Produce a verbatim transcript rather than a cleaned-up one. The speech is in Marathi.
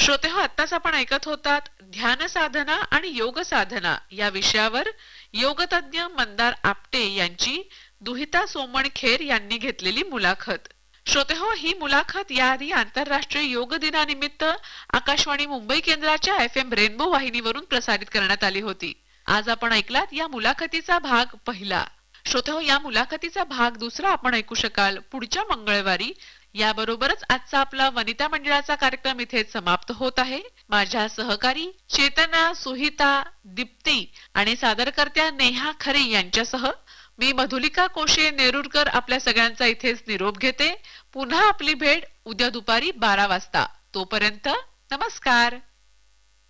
श्रोते हो, आत्ताच आपण ऐकत होतात ध्यान साधना आणि योग साधना या विषयावर योगतज्ञ मंदार आपटे यांची दुहिता सोमणखेर यांनी घेतलेली मुलाखत. श्रोते हो, ही मुलाखत याआधी आंतरराष्ट्रीय योग दिनानिमित्त आकाशवाणी मुंबई केंद्राच्या एफ एम रेनबो वाहिनीवरून प्रसारित करण्यात आली होती. आज आपण ऐकलात या मुलाखतीचा भाग पहिला. श्रोते हो, या मुलाखतीचा भाग दुसरा आपण ऐकू शकाल पुढच्या मंगळवारी. याबरोबरच आजचा आपला वनिता मंडळाचा कार्यक्रम इथेच समाप्त होत आहे. माझ्या सहकारी चेतना, सुहिता, दीप्ती आणि सादरकर्त्या नेहा खरे यांच्यासह मी मधुलिका कोशे नेरुरकर आपल्या सगळ्यांचा इथेच निरोप घेते. पुन्हा आपली भेट उद्या दुपारी बारा वाजता. तोपर्यंत नमस्कार.